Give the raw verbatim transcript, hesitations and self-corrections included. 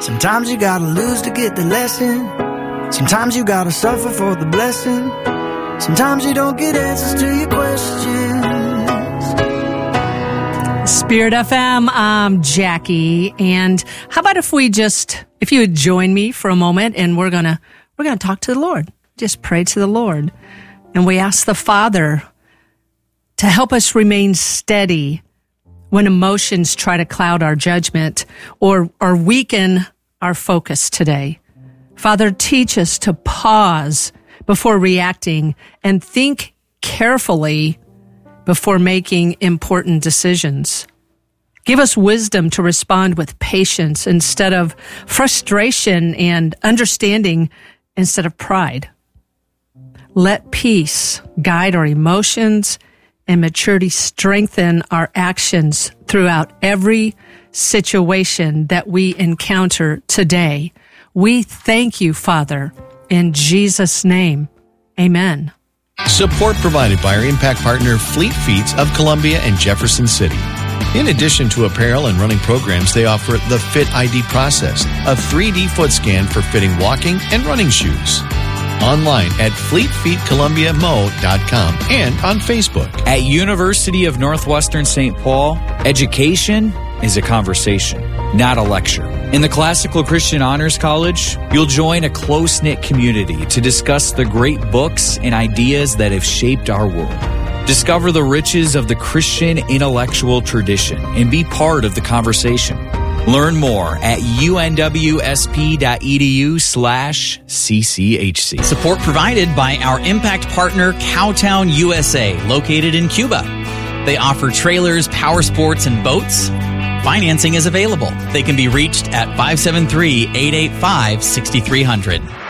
Sometimes you gotta lose to get the lesson. Sometimes you gotta suffer for the blessing. Sometimes you don't get answers to your questions. Spirit F M, I'm Jackie. And how about if we just, if you would join me for a moment, and we're gonna, we're gonna talk to the Lord. Just pray to the Lord. And we ask the Father to help us remain steady when emotions try to cloud our judgment or, or weaken our focus today. Father, teach us to pause before reacting and think carefully before making important decisions. Give us wisdom to respond with patience instead of frustration and understanding instead of pride. Let peace guide our emotions and maturity strengthen our actions throughout every situation that we encounter today. We thank you, Father, in Jesus' name. Amen. Support provided by our impact partner Fleet Feet of Columbia and Jefferson City. In addition to apparel and running programs, they offer the Fit I D process, a three D foot scan for fitting walking and running shoes. Online at fleet feet columbia mo dot com and on Facebook. At University of Northwestern Saint Paul, education is a conversation, not a lecture. In the Classical Christian Honors College, you'll join a close-knit community to discuss the great books and ideas that have shaped our world. Discover the riches of the Christian intellectual tradition and be part of the conversation. Learn more at unwsp.edu slash CCHC. Support provided by our impact partner, Cowtown U S A, located in Cuba. They offer trailers, power sports, and boats. Financing is available. They can be reached at five seven three, eight eight five, six three zero zero.